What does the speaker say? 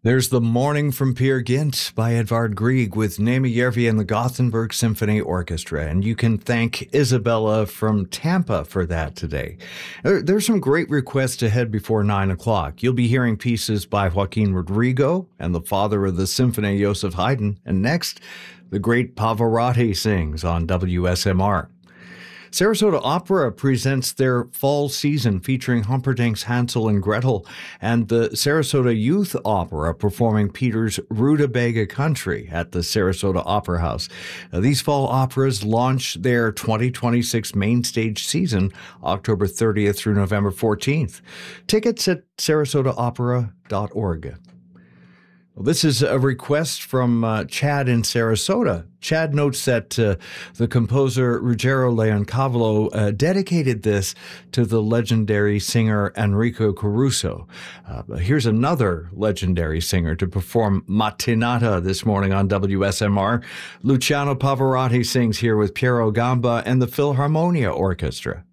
There's The Morning from Peer Gynt by Edvard Grieg with Naima Järvi and the Gothenburg Symphony Orchestra. And you can thank Isabella from Tampa for that today. There's some great requests ahead before 9 o'clock. You'll be hearing pieces by Joaquin Rodrigo and the father of the symphony, Joseph Haydn. And next, the great Pavarotti sings on WSMR. Sarasota Opera presents their fall season featuring Humperdinck's Hansel and Gretel and the Sarasota Youth Opera performing Peter's Rutabaga Country at the Sarasota Opera House. These fall operas launch their 2026 main stage season October 30th through November 14th. Tickets at sarasotaopera.org. Well, this is a request from Chad in Sarasota. Chad notes that the composer Ruggero Leoncavallo dedicated this to the legendary singer Enrico Caruso. Here's another legendary singer to perform Mattinata this morning on WSMR. Luciano Pavarotti sings here with Piero Gamba and the Philharmonia Orchestra.